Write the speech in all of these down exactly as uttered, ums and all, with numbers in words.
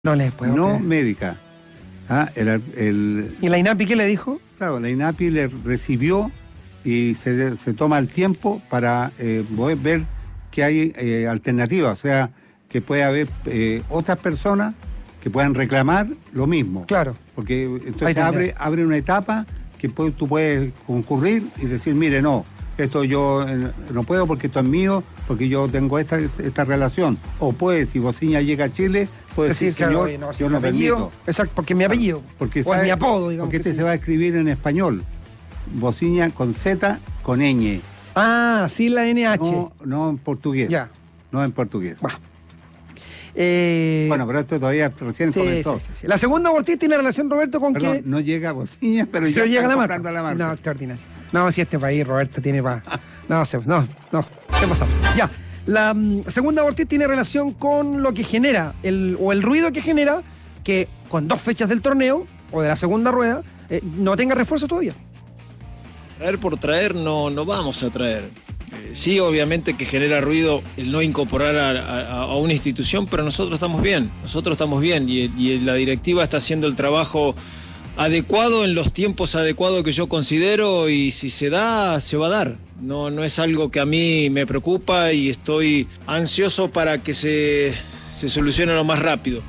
No les puedo no creer. médica. Ah, el, el, ¿Y la INAPI qué le dijo? Claro, la INAPI le recibió y se, se toma el tiempo para eh, ver que hay eh, alternativas, o sea, que puede haber eh, otras personas que puedan reclamar lo mismo. Claro. Porque entonces abre, abre una etapa que puede, tú puedes concurrir y decir, mire, no, esto yo eh, no puedo porque esto es mío, porque yo tengo esta, esta relación. O puede, si Bociña llega a Chile, puede decir, decir claro, señor, no, si yo no permito. Exacto, porque es mi apellido. Porque o sabe, es mi apodo, digamos. Porque este sí. se va a escribir en español. Bociña con Z, con ñ. Ah, sí, la N H. No, no en portugués. Ya. No en portugués. Bah. Eh... Bueno, pero esto todavía recién sí, comenzó. Sí, sí, sí. La segunda Ortiz tiene relación, Roberto, con Perdón, que... no llega Bociña, pero, pero ya llega la marca. marca. la marca. No, extraordinario. No, si este país, Roberto, tiene para... no, se, no, no, ¿qué pasa? Ya, la um, segunda Ortiz tiene relación con lo que genera, el, o el ruido que genera, que con dos fechas del torneo, o de la segunda rueda, eh, no tenga refuerzo todavía. Traer por traer no, no vamos a traer. Eh, sí, obviamente que genera ruido el no incorporar a, a, a una institución, pero nosotros estamos bien, nosotros estamos bien y, y la directiva está haciendo el trabajo adecuado en los tiempos adecuados que yo considero y si se da, se va a dar. No, no es algo que a mí me preocupa y estoy ansioso para que se, se solucione lo más rápido.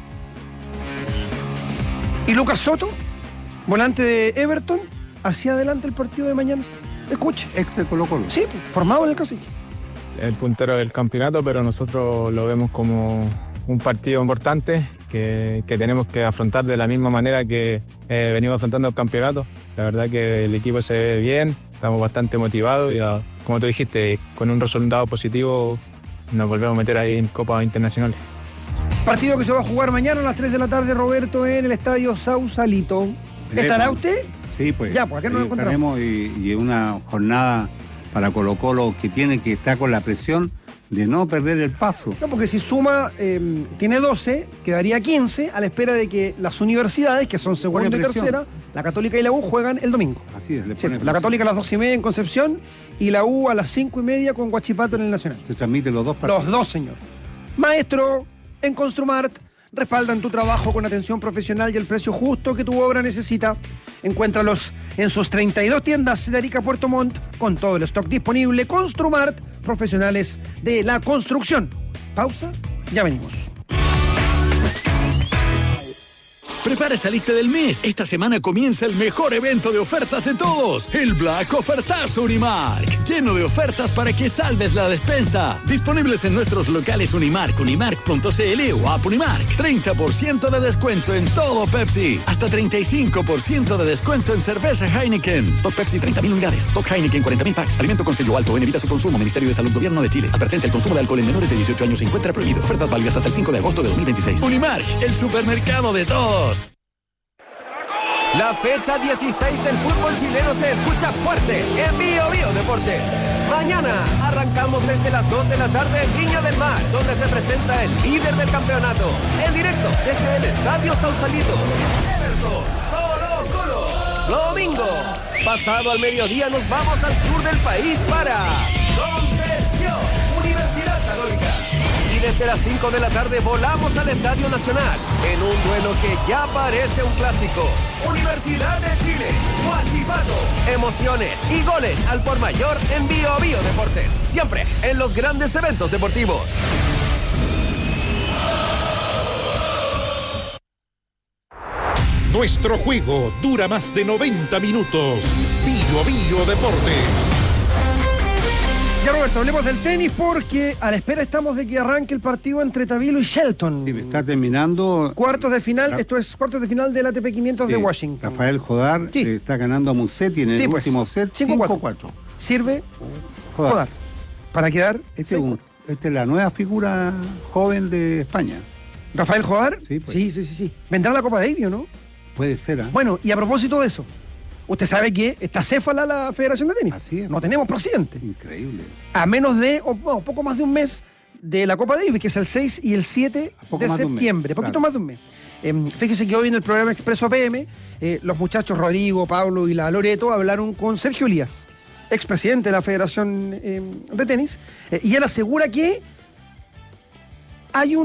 ¿Y Lucas Soto, volante de Everton, hacia adelante el partido de mañana? Escuche. Ex de Colo-Colo. Sí, formado en el Cacique. El puntero del campeonato, pero nosotros lo vemos como un partido importante que, que tenemos que afrontar de la misma manera que eh, venimos afrontando el campeonato. La verdad que el equipo se ve bien, estamos bastante motivados y uh, como tú dijiste, con un resultado positivo nos volvemos a meter ahí en Copa Internacional. Partido que se va a jugar mañana a las tres de la tarde, Roberto, en el Estadio Sausalito. ¿Estará usted? Sí, pues. Ya, pues acá nos encontramos. Y, y una jornada para Colo-Colo que tiene que estar con la presión de no perder el paso. No, porque si suma, eh, tiene doce, quedaría quince, a la espera de que las universidades, que son segunda y tercera, la Católica y la U, juegan el domingo. Así es, le sí, pone La presión. Católica a las doce y media en Concepción y la U a las cinco y media con Huachipato en el Nacional. Se transmiten los dos partidos. Los dos, señor. Maestro, en Construmart respaldan tu trabajo con atención profesional y el precio justo que tu obra necesita. Encuéntralos en sus treinta y dos tiendas de Arica Puerto Montt con todo el stock disponible. Construmart, profesionales de la construcción. Pausa, ya venimos. Prepara esa lista del mes. Esta semana comienza el mejor evento de ofertas de todos, el Black Ofertazo Unimark. Lleno de ofertas para que salves la despensa. Disponibles en nuestros locales Unimark, unimark punto c l o app Unimark. treinta por ciento de descuento en todo Pepsi. Hasta treinta y cinco por ciento de descuento en cerveza Heineken. Stock Pepsi treinta mil unidades. Stock Heineken cuarenta mil packs. Alimento con sello alto. Evita su consumo. Ministerio de Salud, Gobierno de Chile. Advertencia: el consumo de alcohol en menores de dieciocho años se encuentra prohibido. Ofertas válidas hasta el cinco de agosto de dos mil veintiséis. Unimark, el supermercado de todos. La fecha dieciséis del fútbol chileno se escucha fuerte en Bio Bio Deportes. Mañana arrancamos desde las dos de la tarde en Viña del Mar, donde se presenta el líder del campeonato. En directo desde el Estadio Sausalito. Everton, Colo-Colo. Domingo, pasado al mediodía nos vamos al sur del país para Concepción, Universidad Católica. Desde las cinco de la tarde volamos al Estadio Nacional en un duelo que ya parece un clásico. Universidad de Chile, Huachipato. Emociones y goles al por mayor en Bio Bio Deportes. Siempre en los grandes eventos deportivos. Nuestro juego dura más de noventa minutos. Bio Bio Deportes. Ya, Roberto, hablemos del tenis porque a la espera estamos de que arranque el partido entre Tabilo y Shelton. Sí, está terminando. Cuartos de final, la... esto es cuartos de final del A T P quinientos sí, de Washington. Rafael Jodar sí. eh, está ganando a Musetti en el sí, pues, último set cinco cuatro. Sirve Jodar. Jodar para quedar este, un, este es la nueva figura joven de España. ¿Rafael Jodar? Sí, pues. sí, sí, sí, sí. ¿Vendrá a la Copa Davis, no? Puede ser. ¿eh? Bueno, y a propósito de eso, usted sabe que está céfala la Federación de Tenis. Así es. No tenemos presidente. Increíble. A menos de, o no, poco más de un mes de la Copa Davis, que es el seis y el siete de septiembre. Poquito claro. más de un mes. Eh, fíjese que hoy en el programa Expreso P M, eh, los muchachos Rodrigo, Pablo y la Loreto hablaron con Sergio Elías, expresidente de la Federación eh, de Tenis, eh, y él asegura que hay un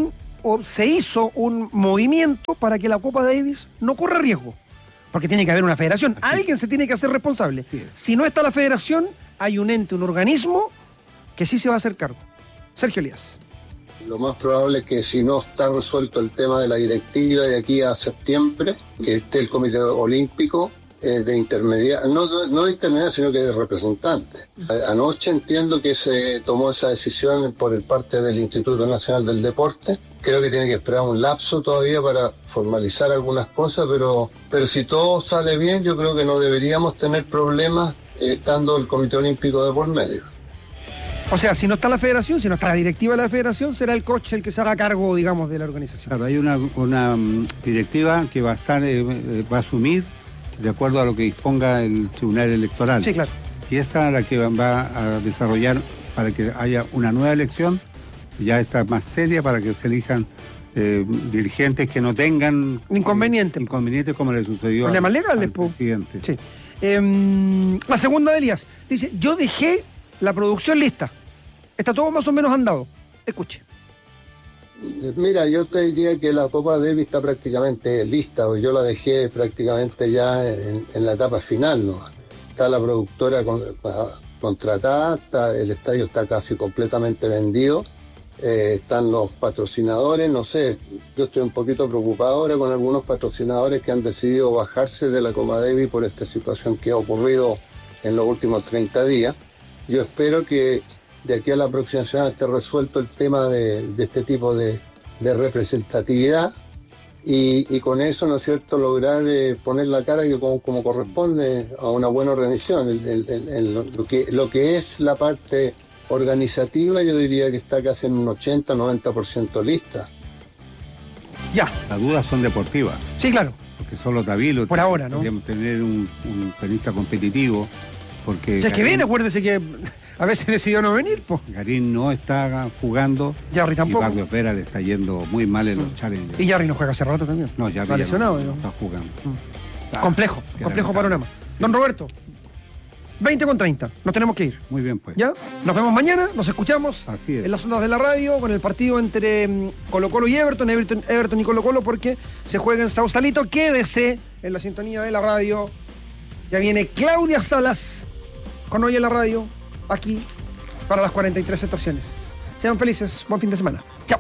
o se hizo un movimiento para que la Copa Davis no corra riesgo. Porque tiene que haber una federación. Así. Alguien se tiene que hacer responsable. Si no está la federación, hay un ente, un organismo que sí se va a hacer cargo. Sergio Elías. Lo más probable es que si no está resuelto el tema de la directiva de aquí a septiembre, que esté el Comité Olímpico eh, de intermediario, no, no de intermediario, sino que de representante. Anoche entiendo que se tomó esa decisión por el parte del Instituto Nacional del Deporte. Creo que tiene que esperar un lapso todavía para formalizar algunas cosas, pero, pero si todo sale bien, yo creo que no deberíamos tener problemas eh, estando el Comité Olímpico de por medio. O sea, si no está la federación, si no está la directiva de la federación, será el coach el que se haga cargo, digamos, de la organización. Claro, hay una, una um, directiva que va a estar, eh, va a asumir de acuerdo a lo que disponga el Tribunal Electoral. Sí, claro. Y esa es la que va a desarrollar para que haya una nueva elección, ya está más seria, para que se elijan eh, dirigentes que no tengan inconvenientes. Eh, inconvenientes como le sucedió problemas legales, al presidente. Sí. Eh, la segunda de Elías dice, yo dejé la producción lista. Está todo más o menos andado. Escuche. Mira, yo te diría que la Copa Davis está prácticamente lista, o yo la dejé prácticamente ya en, en la etapa final, ¿no? Está la productora con, contratada, está, el estadio está casi completamente vendido, eh, están los patrocinadores, no sé, yo estoy un poquito preocupado ahora con algunos patrocinadores que han decidido bajarse de la Copa Davis por esta situación que ha ocurrido en los últimos treinta días. Yo espero que de aquí a la próxima semana esté resuelto el tema de, de este tipo de, de representatividad y, y con eso, ¿no es cierto?, lograr eh, poner la cara que como, como corresponde a una buena organización. El, el, el, el, lo, que, lo que es la parte organizativa, yo diría que está casi en un ochenta a noventa por ciento lista. Ya. Las dudas son deportivas. Sí, claro. Porque solo Tavilo... Por ahora, ¿no? Podríamos tener un, un tenista competitivo. Porque o sea, es que viene, acuérdese que a veces decidió no venir, pues. Garín no está jugando. Jarry tampoco. Y Barrio Pera le está yendo muy mal en los mm. challenges. Y Jarry no juega hace rato también. No, ya está lesionado, no, ¿no? está jugando. Mm. Está, complejo, complejo panorama. Sí. Don Roberto, veinte con treinta, nos tenemos que ir. Muy bien, pues. ¿Ya? Nos vemos mañana, nos escuchamos Así es. En las ondas de la radio con el partido entre um, Colo Colo y Everton, Everton, Everton y Colo Colo, porque se juega en Sausalito. Quédese en la sintonía de la radio. Ya viene Claudia Salas con Hoy en la Radio, aquí, para las cuarenta y tres estaciones. Sean felices, buen fin de semana. Chao.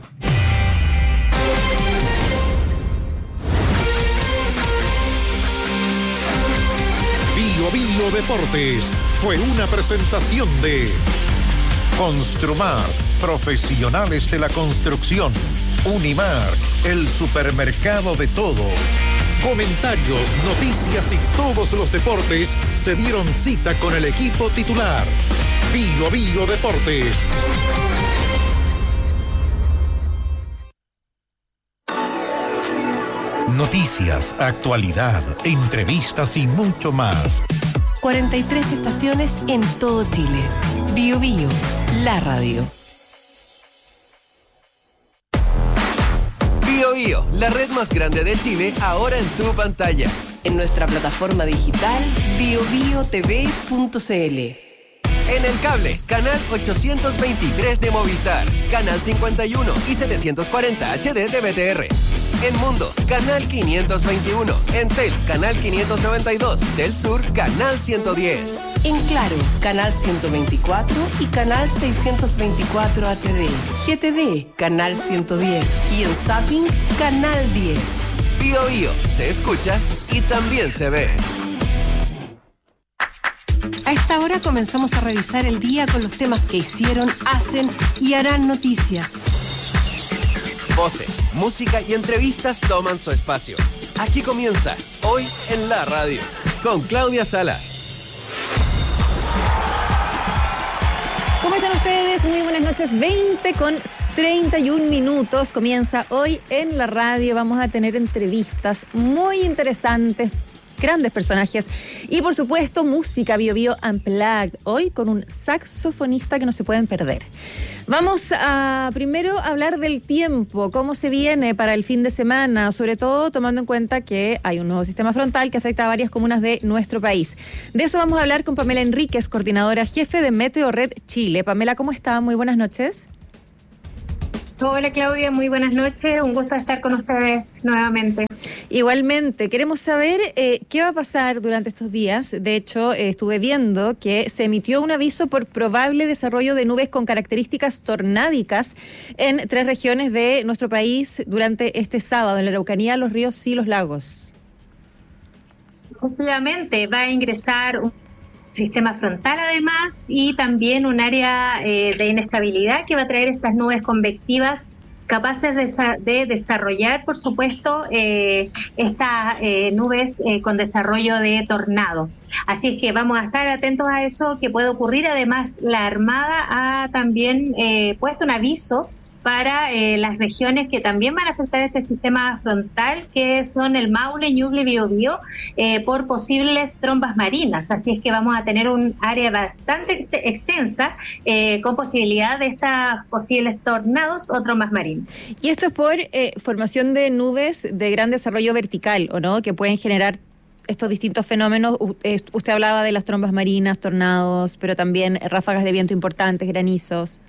Bio Bio Deportes fue una presentación de Construmar, profesionales de la construcción. Unimark, el supermercado de todos. Comentarios, noticias y todos los deportes se dieron cita con el equipo titular. Bio Bio Deportes. Noticias, actualidad, entrevistas y mucho más. cuarenta y tres estaciones en todo Chile. Bio Bio, la radio. Bio Bio, la red más grande de Chile, ahora en tu pantalla. En nuestra plataforma digital bio bio t v punto c l. En el cable, canal ochocientos veintitrés de Movistar, canal cincuenta y uno y setecientos cuarenta H D de B T R. En Mundo, canal quinientos veintiuno. En Tel, canal quinientos noventa y dos. Del Sur, canal ciento diez. En Claro, canal ciento veinticuatro y canal seiscientos veinticuatro H D. G T D, canal ciento diez. Y en Zapping, canal diez. Bio Bio, se escucha y también se ve. A esta hora comenzamos a revisar el día con los temas que hicieron, hacen y harán noticia. Voces, música y entrevistas toman su espacio. Aquí comienza Hoy en la Radio, con Claudia Salas. ¿Cómo están ustedes? Muy buenas noches. veinte con treinta y un minutos. Comienza Hoy en la Radio. Vamos a tener entrevistas muy interesantes, grandes personajes y, por supuesto, música Bio Bio Unplugged. Hoy con un saxofonista que no se pueden perder. Vamos a primero hablar del tiempo, cómo se viene para el fin de semana, sobre todo tomando en cuenta que hay un nuevo sistema frontal que afecta a varias comunas de nuestro país. De eso vamos a hablar con Pamela Enríquez, coordinadora jefe de Meteo Red Chile. Pamela, ¿cómo está? Muy buenas noches. Hola Claudia, muy buenas noches, un gusto estar con ustedes nuevamente. Igualmente, queremos saber eh, qué va a pasar durante estos días. De hecho, eh, estuve viendo que se emitió un aviso por probable desarrollo de nubes con características tornádicas en tres regiones de nuestro país durante este sábado, en la Araucanía, los ríos y los lagos. Obviamente va a ingresar un sistema frontal además y también un área eh, de inestabilidad que va a traer estas nubes convectivas capaces de, de desarrollar, por supuesto, eh, estas eh, nubes eh, con desarrollo de tornado. Así es que vamos a estar atentos a eso que puede ocurrir. Además, la Armada ha también eh, puesto un aviso para eh, las regiones que también van a afectar este sistema frontal, que son el Maule, Ñuble, Biobío, eh, por posibles trombas marinas. Así es que vamos a tener un área bastante extensa eh, con posibilidad de estas posibles tornados o trombas marinas. Y esto es por eh, formación de nubes de gran desarrollo vertical, ¿o no?, que pueden generar estos distintos fenómenos. Usted hablaba de las trombas marinas, tornados, pero también ráfagas de viento importantes, granizos.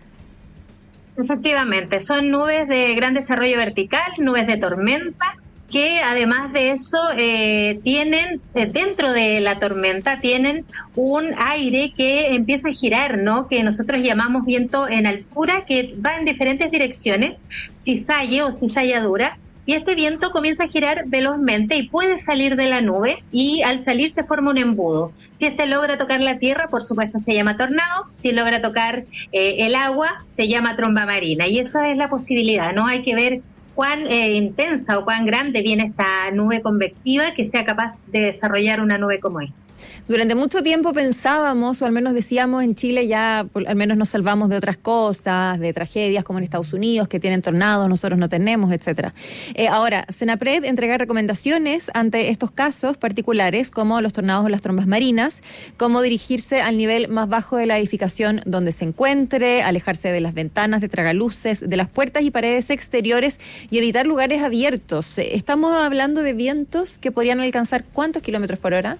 Efectivamente, son nubes de gran desarrollo vertical, nubes de tormenta, que además de eso eh, tienen, eh, dentro de la tormenta, tienen un aire que empieza a girar, ¿no? Que nosotros llamamos viento en altura, que va en diferentes direcciones, cizalle o cizalladura, y este viento comienza a girar velozmente y puede salir de la nube, y al salir se forma un embudo. Si este logra tocar la tierra, por supuesto se llama tornado. Si logra tocar eh, el agua, se llama tromba marina. Y eso es la posibilidad, ¿no? Hay que ver cuán eh, intensa o cuán grande viene esta nube convectiva que sea capaz de desarrollar una nube como esta. Durante mucho tiempo pensábamos, o al menos decíamos, en Chile ya por, al menos nos salvamos de otras cosas, de tragedias como en Estados Unidos, que tienen tornados, nosotros no tenemos, etcétera. Eh, ahora, Senapred entrega recomendaciones ante estos casos particulares, como los tornados o las trombas marinas, cómo dirigirse al nivel más bajo de la edificación donde se encuentre, alejarse de las ventanas, de tragaluces, de las puertas y paredes exteriores y evitar lugares abiertos. Estamos hablando de vientos que podrían alcanzar ¿cuántos kilómetros por hora?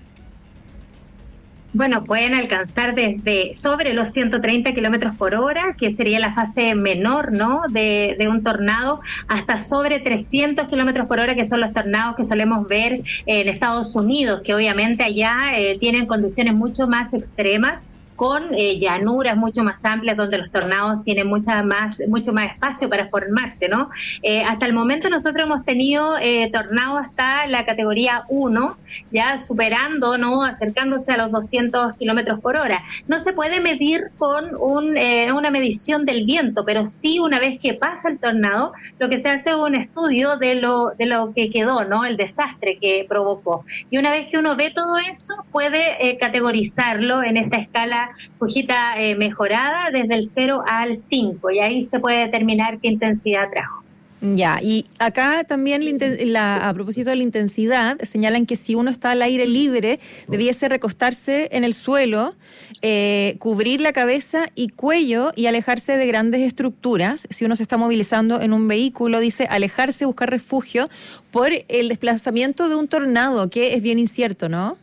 Bueno, pueden alcanzar desde sobre los ciento treinta kilómetros por hora, que sería la fase menor, ¿no?, de, de un tornado, hasta sobre trescientos kilómetros por hora, que son los tornados que solemos ver en Estados Unidos, que obviamente allá eh, tienen condiciones mucho más extremas, con eh, llanuras mucho más amplias, donde los tornados tienen mucha más, mucho más espacio para formarse, ¿no? Eh, hasta el momento nosotros hemos tenido eh, tornados hasta la categoría uno, ya superando, ¿no?, acercándose a los doscientos kilómetros por hora. No se puede medir con un, eh, una medición del viento, pero sí, una vez que pasa el tornado, lo que se hace es un estudio de lo, de lo que quedó, ¿no?, el desastre que provocó. Y una vez que uno ve todo eso, puede eh, categorizarlo en esta escala Fujita eh, mejorada desde el cero al cinco, y ahí se puede determinar qué intensidad trajo. Ya, y acá también la, la, a propósito de la intensidad, señalan que si uno está al aire libre, debiese recostarse en el suelo, eh, cubrir la cabeza y cuello y alejarse de grandes estructuras. Si uno se está movilizando en un vehículo, dice alejarse, buscar refugio por el desplazamiento de un tornado, que es bien incierto, ¿no?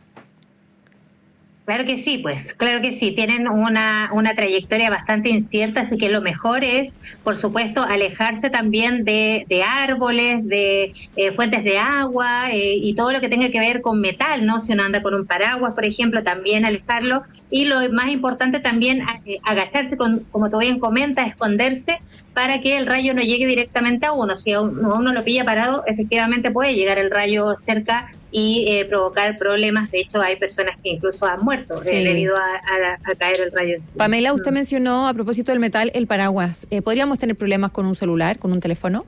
Claro que sí, pues, claro que sí, tienen una, una trayectoria bastante incierta, así que lo mejor es, por supuesto, alejarse también de, de árboles, de eh, fuentes de agua eh, y todo lo que tenga que ver con metal, ¿no? Si uno anda con un paraguas, por ejemplo, también alejarlo. Y lo más importante también, eh, agacharse, con, como tú bien comentas, esconderse, para que el rayo no llegue directamente a uno. Si a uno, a uno lo pilla parado, efectivamente puede llegar el rayo cerca y eh, provocar problemas. De hecho, hay personas que incluso han muerto sí. eh, debido a, a, a caer el rayo encima. Pamela, usted mm. mencionó a propósito del metal el paraguas. Eh, ¿Podríamos tener problemas con un celular, con un teléfono?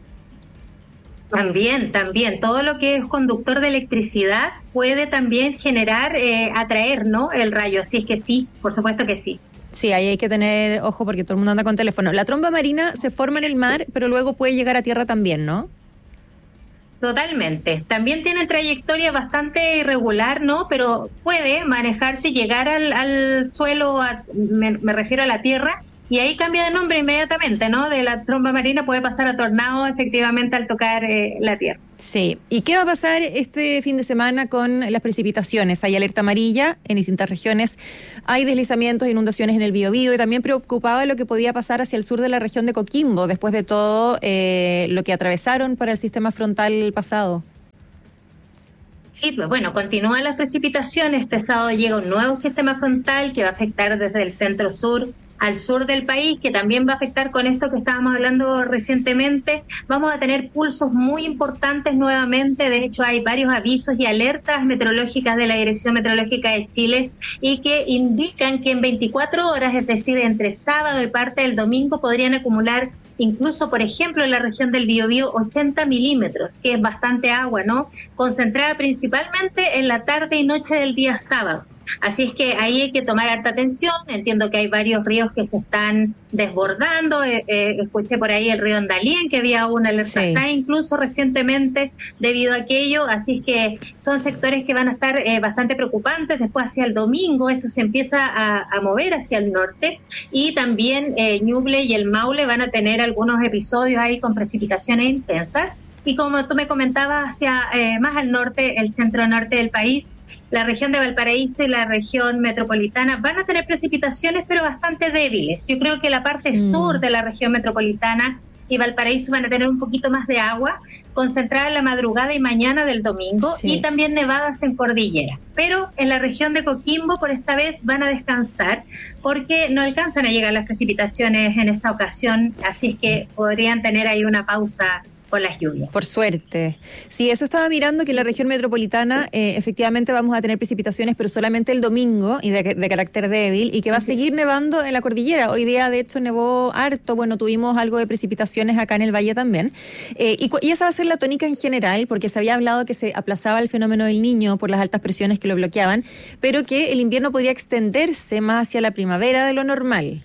También, también. Todo lo que es conductor de electricidad puede también generar, eh, atraer, ¿no?, el rayo. Así es que sí, por supuesto que sí. Sí, ahí hay que tener ojo porque todo el mundo anda con teléfono. La tromba marina se forma en el mar, pero luego puede llegar a tierra también, ¿no? Totalmente. También tiene trayectoria bastante irregular, ¿no? Pero puede manejarse y llegar al, al suelo, a, me, me refiero a la tierra, y ahí cambia de nombre inmediatamente, ¿no? De la tromba marina puede pasar a tornado efectivamente al tocar eh, la tierra. Sí. ¿Y qué va a pasar este fin de semana con las precipitaciones? Hay alerta amarilla en distintas regiones, hay deslizamientos, inundaciones en el Biobío, y también preocupaba lo que podía pasar hacia el sur de la región de Coquimbo, después de todo eh, lo que atravesaron para el sistema frontal pasado. Sí, pues bueno, continúan las precipitaciones. Este sábado llega un nuevo sistema frontal que va a afectar desde el centro sur al sur del país, que también va a afectar con esto que estábamos hablando recientemente. Vamos a tener pulsos muy importantes nuevamente. De hecho, hay varios avisos y alertas meteorológicas de la Dirección Meteorológica de Chile y que indican que en veinticuatro horas, es decir, entre sábado y parte del domingo, podrían acumular incluso, por ejemplo, en la región del Biobío, ochenta milímetros, que es bastante agua, ¿no? Concentrada principalmente en la tarde y noche del día sábado. Así es que ahí hay que tomar harta atención. Entiendo que hay varios ríos que se están desbordando. Eh, eh, escuché por ahí el río Andalien, que había una alerta sí. S A E incluso recientemente debido a aquello. Así es que son sectores que van a estar eh, bastante preocupantes. Después, hacia el domingo, esto se empieza a, a mover hacia el norte, y también eh, Ñuble y el Maule van a tener algunos episodios ahí con precipitaciones intensas. Y como tú me comentabas, hacia eh, más al norte, el centro norte del país, la región de Valparaíso y la región metropolitana van a tener precipitaciones, pero bastante débiles. Yo creo que la parte mm. sur de la región metropolitana y Valparaíso van a tener un poquito más de agua, concentrada en la madrugada y mañana del domingo, sí. y también nevadas en cordillera. Pero en la región de Coquimbo, por esta vez, van a descansar, porque no alcanzan a llegar las precipitaciones en esta ocasión, así es que podrían tener ahí una pausa con las lluvias. Por suerte. Sí, eso estaba mirando, que en la región metropolitana eh, efectivamente vamos a tener precipitaciones, pero solamente el domingo y de, de carácter débil, y que va a seguir nevando en la cordillera. Hoy día, de hecho, nevó harto. Bueno, tuvimos algo de precipitaciones acá en el valle también. Eh, y, y esa va a ser la tónica en general, porque se había hablado que se aplazaba el fenómeno del Niño por las altas presiones que lo bloqueaban, pero que el invierno podría extenderse más hacia la primavera de lo normal.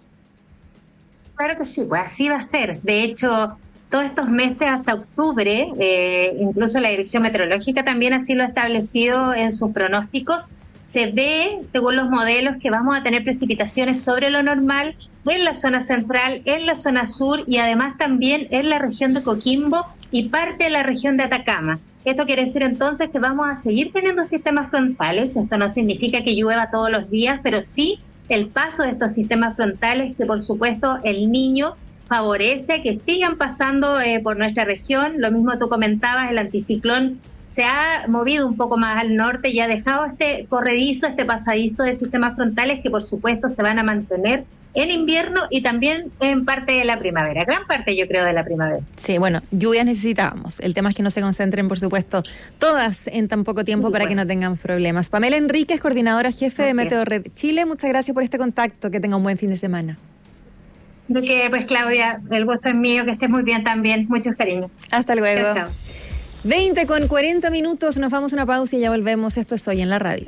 Claro que sí, pues así va a ser. De hecho, todos estos meses hasta octubre, eh, incluso la Dirección Meteorológica también así lo ha establecido en sus pronósticos, se ve, según los modelos, que vamos a tener precipitaciones sobre lo normal en la zona central, en la zona sur, y además también en la región de Coquimbo y parte de la región de Atacama. Esto quiere decir entonces que vamos a seguir teniendo sistemas frontales. Esto no significa que llueva todos los días, pero sí el paso de estos sistemas frontales, que por supuesto el Niño favorece que sigan pasando eh, por nuestra región. Lo mismo tú comentabas, el anticiclón se ha movido un poco más al norte y ha dejado este corredizo, este pasadizo de sistemas frontales que por supuesto se van a mantener en invierno y también en parte de la primavera, gran parte yo creo de la primavera. Sí, bueno, lluvias necesitábamos. El tema es que no se concentren, por supuesto, todas en tan poco tiempo, sí, para bueno. que no tengan problemas. Pamela Enríquez, coordinadora jefe Así de Meteorred Chile, muchas gracias por este contacto, que tenga un buen fin de semana. De que, pues Claudia, el gusto es mío, que estés muy bien también, muchos cariños. Hasta luego. Chao, chao. veinte con cuarenta minutos, nos vamos a una pausa y ya volvemos. Esto es Hoy en la Radio.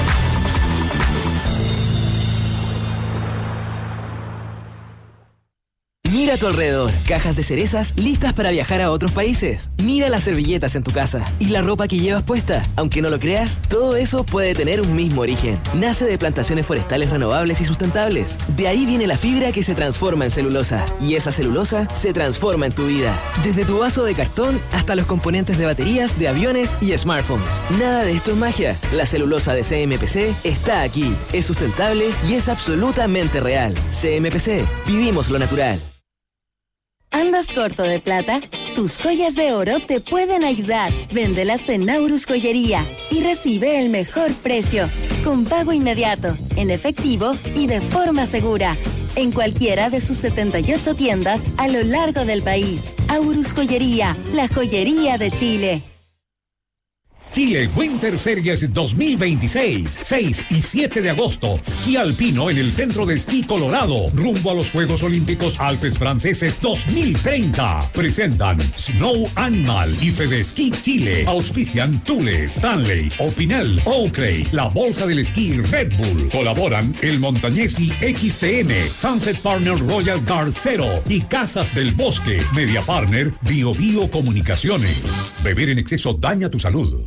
Mira a tu alrededor, cajas de cerezas listas para viajar a otros países. Mira las servilletas en tu casa y la ropa que llevas puesta. Aunque no lo creas, todo eso puede tener un mismo origen. Nace de plantaciones forestales renovables y sustentables. De ahí viene la fibra que se transforma en celulosa. Y esa celulosa se transforma en tu vida. Desde tu vaso de cartón hasta los componentes de baterías, de aviones y smartphones. Nada de esto es magia. La celulosa de C M P C está aquí. Es sustentable y es absolutamente real. C M P C. Vivimos lo natural. ¿Andas corto de plata? Tus joyas de oro te pueden ayudar. Véndelas en Naurus Joyería y recibe el mejor precio, con pago inmediato, en efectivo y de forma segura, en cualquiera de sus setenta y ocho tiendas a lo largo del país. Aurus Joyería, la joyería de Chile. Chile Winter Series dos mil veintiséis, seis y siete de agosto. Esquí alpino en el Centro de Esquí Colorado, rumbo a los Juegos Olímpicos Alpes Franceses dos mil treinta. Presentan Snow Animal y Fedesquí Chile. Auspician Thule, Stanley, Opinel, Oakley, la Bolsa del Esquí Red Bull. Colaboran el Montañesi X T M, Sunset Partner Royal Guard Zero y Casas del Bosque. Media Partner Bio Bio Comunicaciones. Beber en exceso daña tu salud.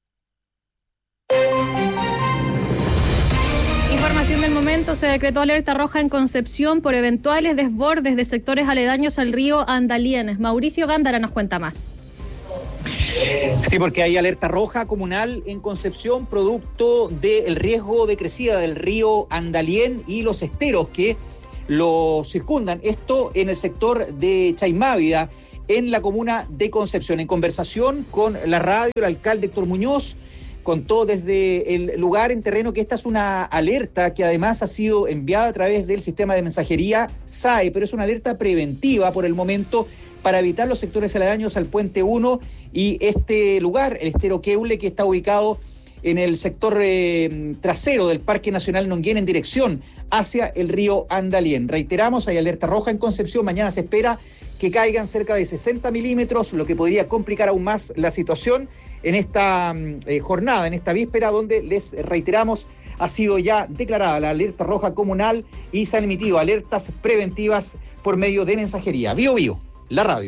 Información del momento: se decretó alerta roja en Concepción por eventuales desbordes de sectores aledaños al río Andalien. Mauricio Gándara nos cuenta más. Sí, porque hay alerta roja comunal en Concepción, producto del riesgo de crecida del río Andalién y los esteros que lo circundan. Esto en el sector de Chaimávida, en la comuna de Concepción. En conversación con la radio, el alcalde Héctor Muñoz contó desde el lugar en terreno que esta es una alerta que además ha sido enviada a través del sistema de mensajería S A E, pero es una alerta preventiva por el momento para evitar los sectores aledaños al Puente uno y este lugar, el estero Queule, que está ubicado en el sector eh, trasero del Parque Nacional Nonguén en dirección hacia el río Andalién. Reiteramos, hay alerta roja en Concepción, mañana se espera que caigan cerca de sesenta milímetros, lo que podría complicar aún más la situación en esta eh, jornada, en esta víspera, donde les reiteramos, ha sido ya declarada la alerta roja comunal y se han emitido alertas preventivas por medio de mensajería. Bio Bio, la radio.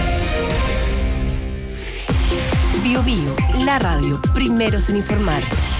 Bio Bio, la radio, primeros en informar.